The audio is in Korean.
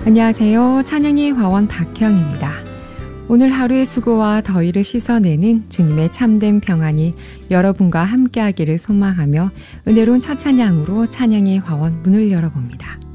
안녕하세요. 찬양의 화원 박혜영입니다. 오늘 하루의 수고와 더위를 씻어내는 주님의 참된 평안이 여러분과 함께하기를 소망하며 은혜로운 첫 찬양으로 찬양의 화원 문을 열어봅니다.